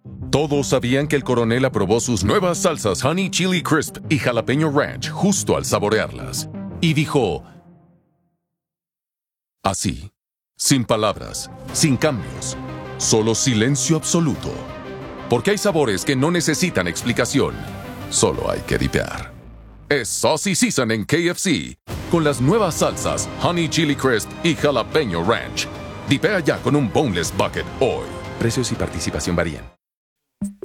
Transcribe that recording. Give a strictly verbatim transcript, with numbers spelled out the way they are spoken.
Todos sabían que el coronel aprobó sus nuevas salsas Honey Chili Crisp y Jalapeño Ranch justo al saborearlas. Y dijo... así, sin palabras, sin cambios, solo silencio absoluto. Porque hay sabores que no necesitan explicación, solo hay que dipear. Es Saucy Season en K F C, con las nuevas salsas Honey Chili Crisp y Jalapeño Ranch. Dipea ya con un Boneless Bucket hoy. Precios y participación varían.